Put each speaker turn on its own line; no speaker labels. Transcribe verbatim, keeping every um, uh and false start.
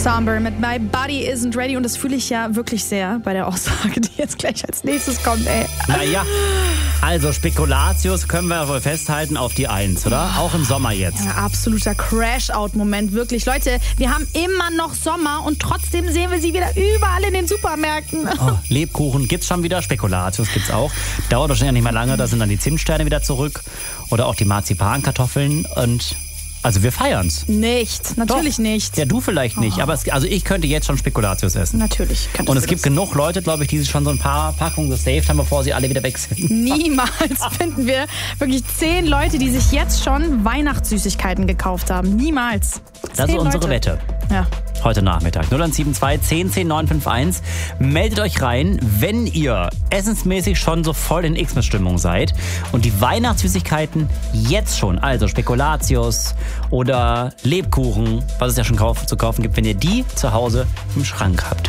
Somber mit My Body Isn't Ready und das fühle ich ja wirklich sehr bei der Aussage, die jetzt gleich als nächstes kommt, ey.
Naja, also Spekulatius können wir wohl festhalten auf die Eins, oder? Auch im Sommer jetzt.
Ja, absoluter Crash-Out-Moment, wirklich. Leute, wir haben immer noch Sommer und trotzdem sehen wir sie wieder überall in den Supermärkten.
Oh, Lebkuchen gibt's schon wieder, Spekulatius gibt's auch. Dauert wahrscheinlich nicht mehr lange, da sind dann die Zimtsterne wieder zurück oder auch die Marzipankartoffeln und... Also wir feiern's.
Nicht, natürlich
Doch.
nicht.
Ja, du vielleicht nicht, oh. aber es, also ich könnte jetzt schon Spekulatius essen.
Natürlich.
Und es gibt das. genug Leute, glaube ich, die sich schon so ein paar Packungen gesaved haben, bevor sie alle wieder weg sind.
Niemals finden wir wirklich zehn Leute, die sich jetzt schon Weihnachtssüßigkeiten gekauft haben. Niemals.
Das ist unsere
Leute.
Wette.
Ja.
Heute Nachmittag. null eins sieben zwei, zehn, zehn, neun fünf eins. Meldet euch rein, wenn ihr essensmäßig schon so voll in Xmas-Stimmung seid und die Weihnachtssüßigkeiten jetzt schon, also Spekulatius oder Lebkuchen, was es ja schon kauf, zu kaufen gibt, wenn ihr die zu Hause im Schrank habt.